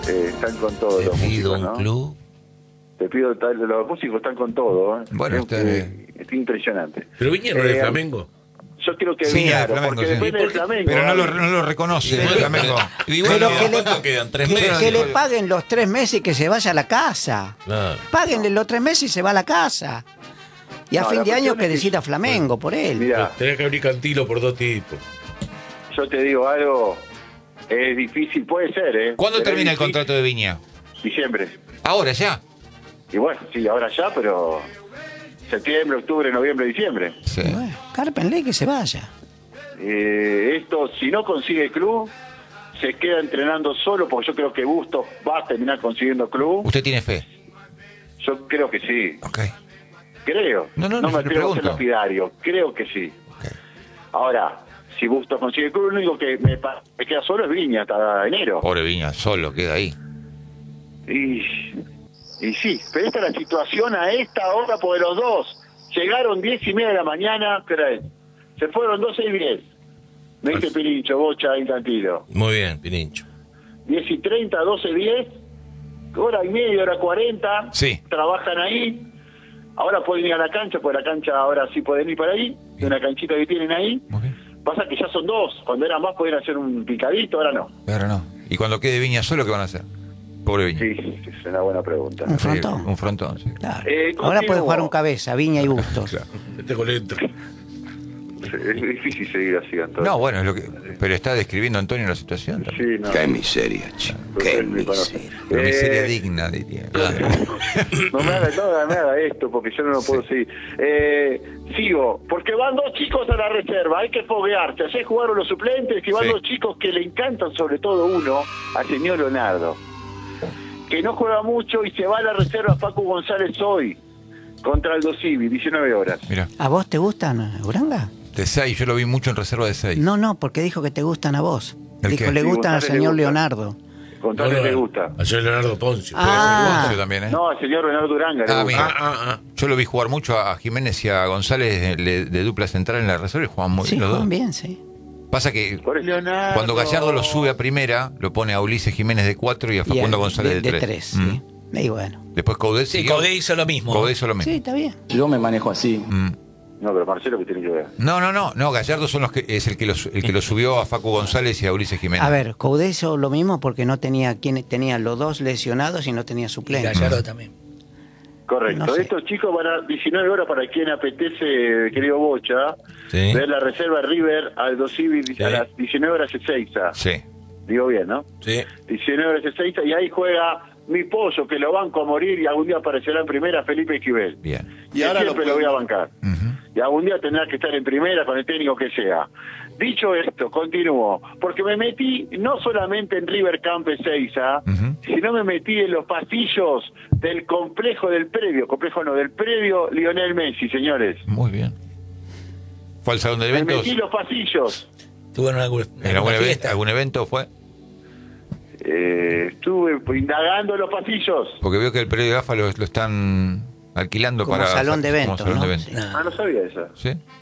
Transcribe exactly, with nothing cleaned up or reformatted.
eh, están con todo los Te pido músicos, un ¿no? club. Te pido tal, los músicos están con todo, ¿eh? Bueno, es, está que- bien. es impresionante. Pero Viña no es de Eh, Flamengo. Yo creo que Sí, Viña, de Flamengo, porque sí. depende del Flamengo. Pero no lo, ¿vale? no lo reconoce el Flamengo. Y bueno, Pero Bueno, que le- ¿cuánto quedan? ¿Tres Que, meses? que le paguen los tres meses y que se vaya a la casa. Claro. Páguenle los tres meses y se va a la casa. Y a No, fin la de año cuestión que es que- decida Flamengo por él. Mira, Tenés que abrir cantilo por dos tipos. yo te digo algo, es difícil, puede ser, ¿eh? ¿cuándo Pero termina es el difícil. contrato de Viña? Diciembre. Ahora ya. Y bueno, sí, ahora ya, pero septiembre, octubre, noviembre, diciembre. Sí. Bueno, cárpenle que se vaya. Eh, esto, si no consigue club, se queda entrenando solo, porque yo creo que Bustos va a terminar consiguiendo club. ¿Usted tiene fe? Yo creo que sí, Ok. creo. No, no, no, me le atrevo a ser pregunto. lapidario, creo que sí. Ok. Ahora, si Bustos consigue club, lo único que me, pa- me queda solo es Viña hasta enero. Pobre Viña, solo queda ahí. Y, y sí, pero esta es la situación a esta hora, porque los dos llegaron diez y media de la mañana, ¿creen? Se fueron doce y diez. Me dice Pirincho, Bocha, Infantilo. Muy bien, Pirincho. diez y treinta, doce y diez, hora y media, hora cuarenta. Sí. Trabajan ahí. Ahora pueden ir a la cancha, porque la cancha ahora sí pueden ir para ahí, de una canchita que tienen ahí. Muy bien. Pasa que ya son dos. Cuando eran más podían hacer un picadito, ahora no. Ahora no. ¿Y cuando quede Viña solo, qué van a hacer? Pobre Viña. Sí, sí, es una buena pregunta. Un frontón. Un frontón, sí. Claro. Eh, Ahora puede continúo. jugar un cabeza, Viña y Bustos. Claro. Este colento. Es difícil seguir así, Antonio. No, bueno, es lo que, pero está describiendo Antonio la situación también. Sí, no. Qué miseria, chico. Qué Ustedes me conocen. miseria. Pero miseria Eh, digna, diría. No me haga, no me haga esto, porque yo no lo puedo seguir. Eh, sigo, porque van dos chicos a la reserva, hay que foguearse. Ayer jugaron los suplentes y van Sí. dos chicos que le encantan, sobre todo uno, al señor Leonardo, que no juega mucho y se va a la reserva Facu González hoy, contra Aldo Civi, diecinueve horas. Mira, ¿A vos te gustan, Uranga? de seis, yo lo vi mucho en reserva de seis. No, no, porque dijo que te gustan a vos. ¿El Dijo, qué? le Sí, gustan al González le señor gusta. Leonardo. Contale le gusta. Ayer Leonardo Poncio. Ah. Poncio también, ¿eh? No, al señor Leonardo Duranga le Ah, gusta. mira. Ah, ah, ah. Yo lo vi jugar mucho a Jiménez y a González de, de dupla central en la reserva y jugaban muy Sí, bien los juegan dos. bien, sí. Pasa que Por eso- Leonardo. cuando Gallardo lo sube a primera, lo pone a Ulises Jiménez de cuatro y a Y Facundo a- González de, de tres. tres, Mm. sí. Y bueno. Después Coudet Sí, siguió. Coudet hizo lo mismo. Coudet hizo lo mismo. Sí, está bien. Yo me manejo así. Mm. No, pero Marcelo, que tiene que ver? No, no, no, no, Gallardo son los que, es el que, los, el que lo subió a Facu González y a Ulises Jiménez. A ver, Coudet hizo lo mismo porque no tenía quien tenía los dos lesionados y no tenía Y suplente. Gallardo también. Correcto. No sé. Estos chicos van a diecinueve horas para quien apetece, querido Bocha, Sí. ver la reserva River Aldo Civi Sí. a las diecinueve horas Ezeiza. Sí. Digo bien, ¿no? Sí. diecinueve horas Ezeiza y ahí juega mi pollo, que lo banco a morir y algún día aparecerá en primera Felipe Esquivel. Bien. Y ahora siempre lo voy a bancar. Ujú. Y algún día tendrá que estar en primera con el técnico que sea. Dicho esto, continúo, porque me metí no solamente en River Camp Ezeiza, Ujú. sino me metí en los pasillos del complejo del predio, complejo no, del predio Lionel Messi, señores. Muy bien. ¿Fue al salón de Me eventos? metí en los pasillos. ¿Tuvo en alguna, ¿En algún alguna even- fiesta? algún evento fue? Eh, estuve indagando en los pasillos. Porque veo que el predio de Gafa lo, lo están alquilando Como para... salón de como eventos, salón ¿no? de eventos. Sí. No. Ah, no sabía eso. ¿Sí?